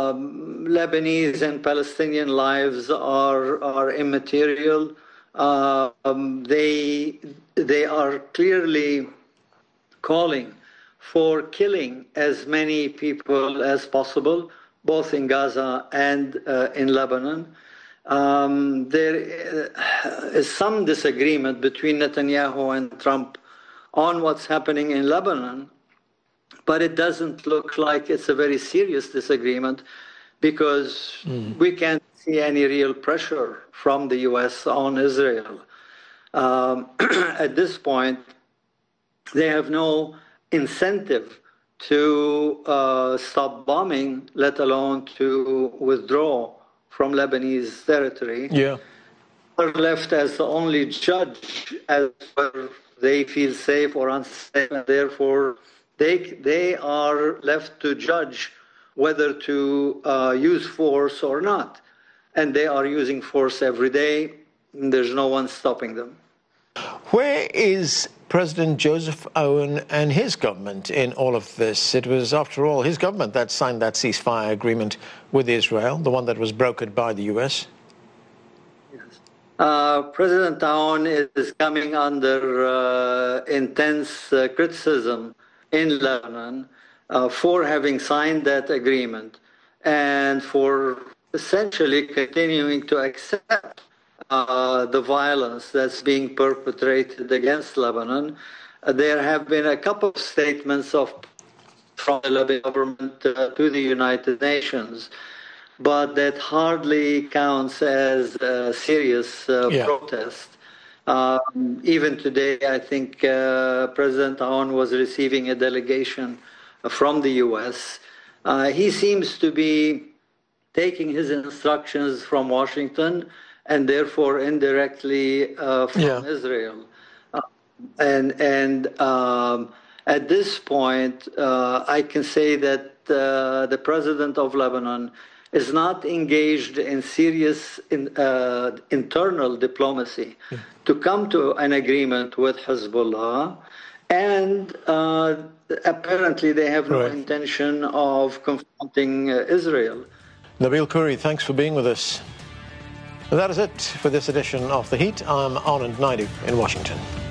Lebanese and Palestinian lives are immaterial. They are clearly calling for killing as many people as possible, both in Gaza and in Lebanon. There is some disagreement between Netanyahu and Trump on what's happening in Lebanon, but it doesn't look like it's a very serious disagreement because we can't see any real pressure from the U.S. on Israel. At this point, they have no incentive to stop bombing, let alone to withdraw from Lebanese territory. Yeah. They're left as the only judge as whether they feel safe or unsafe, and therefore they are left to judge whether to use force or not. And they are using force every day, and there's no one stopping them. Where is President Joseph Aoun and his government in all of this? It was, after all, his government that signed that ceasefire agreement with Israel, the one that was brokered by the U.S. Yes. President Aoun is coming under intense criticism in Lebanon for having signed that agreement and for essentially continuing to accept the violence that's being perpetrated against Lebanon. There have been a couple of statements from the Lebanese government to the United Nations, but that hardly counts as a serious protest. Even today, I think President Aoun was receiving a delegation from the U.S. He seems to be taking his instructions from Washington and therefore indirectly from Israel. At this point, I can say that the president of Lebanon is not engaged in serious internal diplomacy to come to an agreement with Hezbollah, and apparently they have no intention of confronting Israel. Nabil Khouri, thanks for being with us. That is it for this edition of The Heat. I'm Anand Naidu in Washington.